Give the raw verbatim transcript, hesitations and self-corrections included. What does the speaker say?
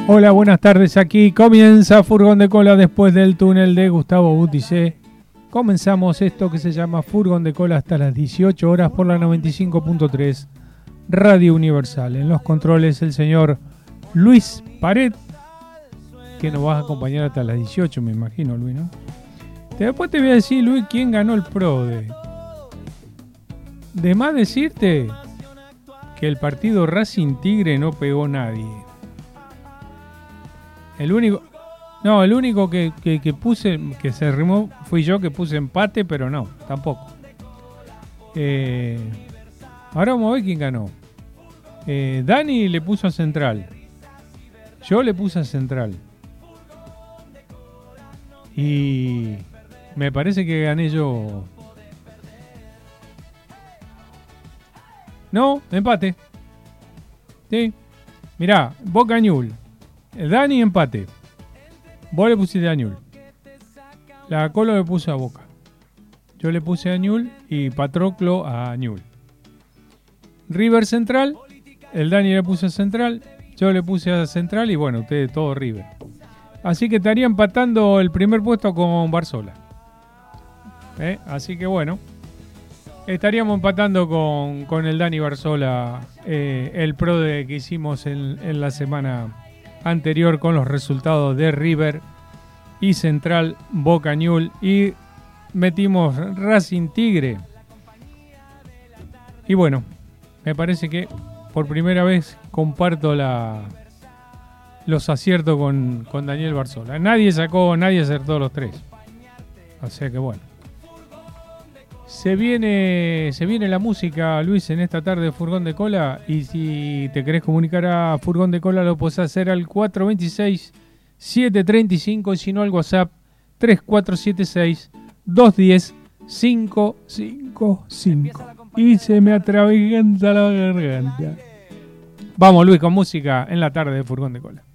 Hola, buenas tardes. Aquí comienza Furgón de Cola después del túnel de Gustavo Butticé. Comenzamos esto que se llama Furgón de Cola hasta las dieciocho horas por la noventa y cinco punto tres Radio Universal. En los controles el señor Luis Pared, que nos va a acompañar hasta las dieciocho, me imagino, Luis, ¿no? Después te voy a decir, Luis, quién ganó el PRODE. De más decirte que el partido Racing Tigre no pegó nadie. El único, no, el único que, que, que puse, que se rimó, fui yo que puse empate, pero no, tampoco. Eh, ahora vamos a ver quién ganó. Eh, Dani le puso a Central. Yo le puse a Central. Y me parece que gané yo. No, empate. Sí. Mirá, Boca Ñul. El Dani empate. Vos le pusiste a Ñul. La Colo le puse a Boca. Yo le puse a Ñul y Patroclo a Ñul. River Central. El Dani le puso a Central. Yo le puse a Central y bueno, ustedes todo River. Así que estaría empatando el primer puesto con Barzola. ¿Eh? Así que bueno. Estaríamos empatando con, con el Dani Barzola eh, el PRODE que hicimos en, en la semana anterior con los resultados de River y Central, Boca Ñul, y metimos Racing Tigre. Y bueno, me parece que por primera vez comparto la los aciertos con, con Daniel Barzola. Nadie sacó, nadie acertó los tres. O sea que bueno. Se viene, se viene la música, Luis, en esta tarde de Furgón de Cola. Y si te querés comunicar a Furgón de Cola, lo podés hacer al cuatro dos seis, siete tres cinco. Y si no, al WhatsApp tres cuatro siete seis, dos uno cero, cinco cinco cinco. Y se me atravienta la garganta. Vamos, Luis, con música en la tarde de Furgón de Cola.